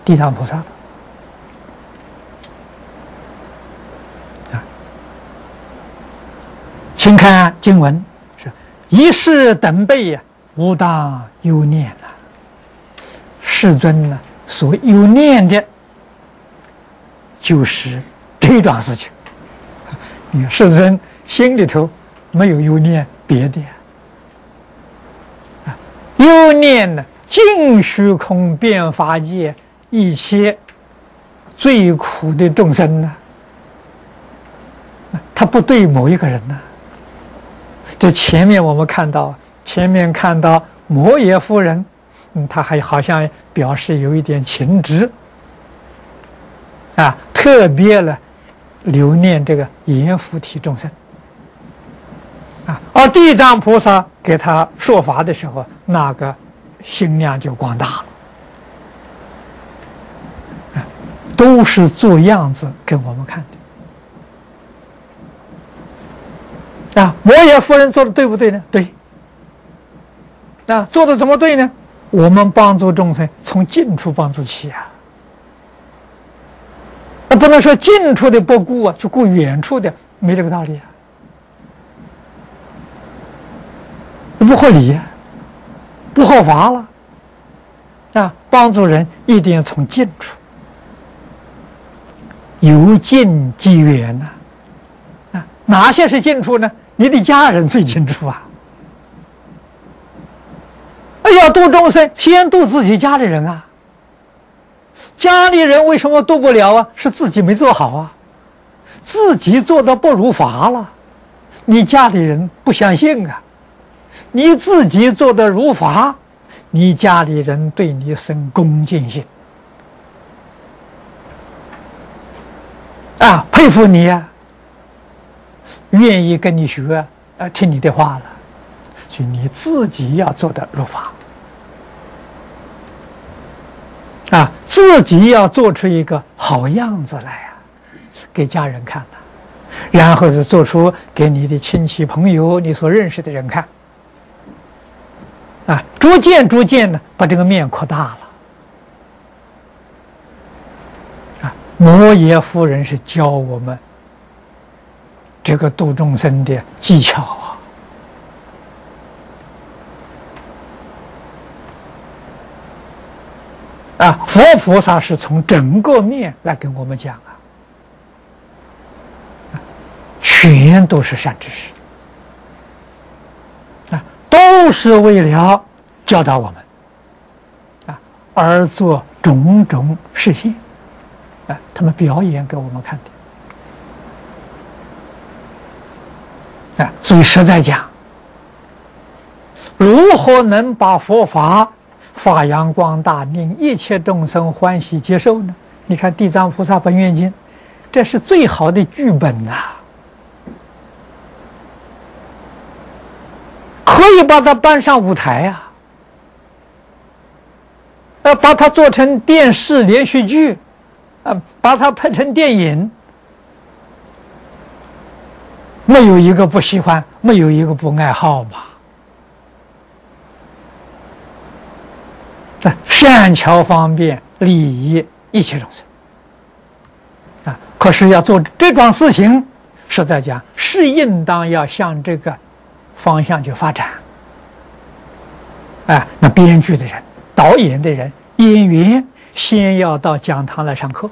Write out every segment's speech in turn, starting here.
地藏菩萨啊。请看经文是：一世等辈呀，无当忧念呐。世尊呢，所忧念的，就是这桩事情。你世尊心里头没有忧念别的啊，忧念呢，尽虚空遍法界一切最苦的众生呢，他不对某一个人呢。这前面我们看到，摩耶夫人，他还好像表示有一点情执啊，特别呢留念这个阎浮提众生啊，而地藏菩萨给他说法的时候，那个心量就广大了啊，都是做样子给我们看的。啊，摩耶夫人做的对不对呢？对。啊，做的怎么对呢？我们帮助众生从近处帮助起啊，那不能说近处的不顾啊，就顾远处的，没这个道理啊，不合理啊，不合法了啊！帮助人一定要从近处，由近及远呐。啊，哪些是近处呢？你的家人最近处啊！要度众生，先度自己家里人啊！家里人为什么度不了啊？是自己没做好啊，自己做的不如法了，你家里人不相信啊。你自己做的如法，你家里人对你生恭敬心啊，佩服你呀，愿意跟你学啊，听你的话了。所以你自己要做的如法啊，自己要做出一个好样子来啊，给家人看的，然后是做出给你的亲戚朋友、你所认识的人看啊，逐渐呢，把这个面扩大了啊。摩耶夫人是教我们这个度众生的技巧啊，佛菩萨是从整个面来跟我们讲啊，全都是善知识啊，都是为了教导我们啊而做种种示现啊，他们表演给我们看的啊，所以实在讲，如何能把佛法发扬光大，令一切众生欢喜接受呢？你看《地藏菩萨本愿经》，这是最好的剧本呐，可以把它搬上舞台啊，把它做成电视连续剧，把它拍成电影，没有一个不喜欢，没有一个不爱好嘛。善巧方便利益一切众生啊！可是要做这桩事情，实在讲是应当要向这个方向去发展。啊，那编剧的人、导演的人、演员，先要到讲堂来上课。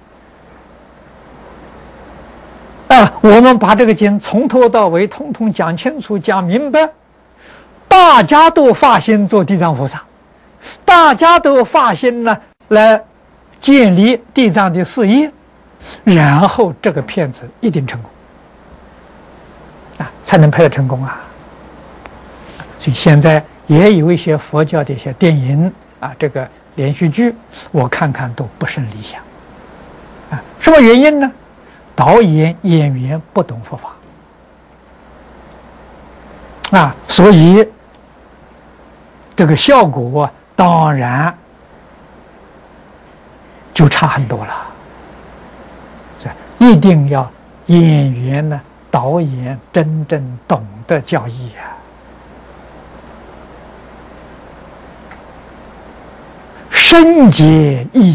啊，我们把这个经从头到尾统统讲清楚、讲明白，大家都发心做地藏菩萨。大家都发心呢，来建立地藏的事业，然后这个片子一定成功啊，才能拍得成功啊。所以现在也有一些佛教的一些电影啊，这个连续剧，我看看都不甚理想啊。什么原因呢？导演演员不懂佛法啊，所以这个效果啊，当然就差很多了。一定要演员呢，导演真正懂得教义啊，深解义。